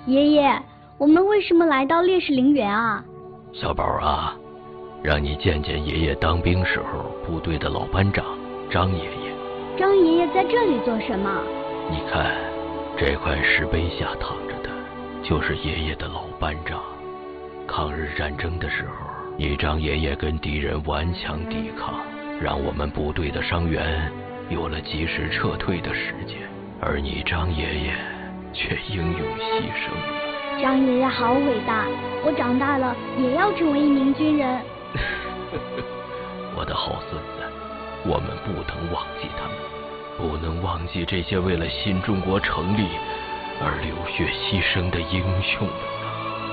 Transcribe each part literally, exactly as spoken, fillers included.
爷爷，我们为什么来到烈士陵园啊？ 小宝啊，让你见见爷爷当兵时候部队的老班长张爷爷。 张爷爷在这里做什么？ 你看，这块石碑下躺着的，就是爷爷的老班长。抗日战争的时候，你张爷爷跟敌人顽强抵抗，让我们部队的伤员有了及时撤退的时间，而你张爷爷却英勇牺牲了。 张爷爷好伟大，我长大了也要成为一名军人。 我的好孙子，我们不能忘记他们，不能忘记这些为了新中国成立而流血牺牲的英雄们啊！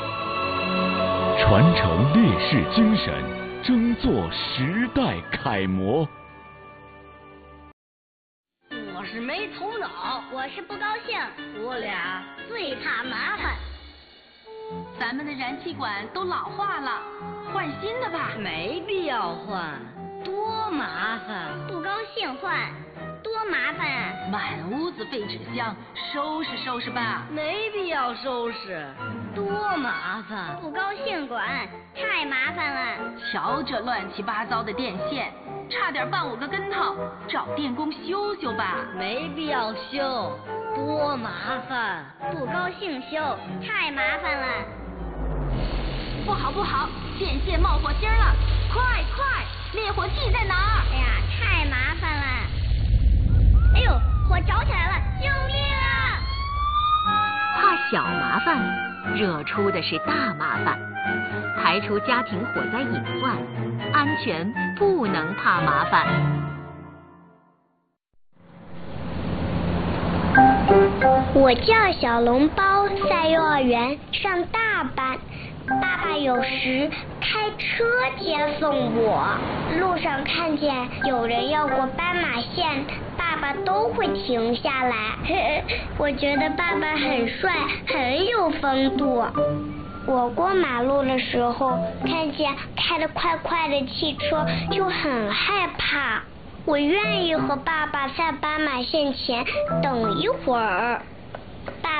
传承烈士精神，争做时代楷模。 我是没头脑， 我是不高兴， 我俩最怕麻烦。 咱们的燃气管都老化了，换新的吧。 没必要换，多麻烦。 不高兴换，多麻烦啊！ 满屋子废纸箱，收拾收拾吧。 没必要收拾，多麻烦。 不高兴管，太麻烦了。 瞧这乱七八糟的电线，差点绊我个跟头，找电工修修吧。 没必要修，多麻烦。 不高兴修，太麻烦了。 不好不好，电线冒火星了，快快，灭火器在哪儿？ 哎呀，太麻烦了。哎呦，火着起来了，救命啊！ 怕小麻烦，惹出的是大麻烦。排除家庭火灾隐患，安全不能怕麻烦。 我叫小笼包，在幼儿园上大班。爸爸有时开车接送我，路上看见有人要过斑马线，爸爸都会停下来。我觉得爸爸很帅，很有风度。我过马路的时候，看见开得快快的汽车，就很害怕。我愿意和爸爸在斑马线前等一会儿。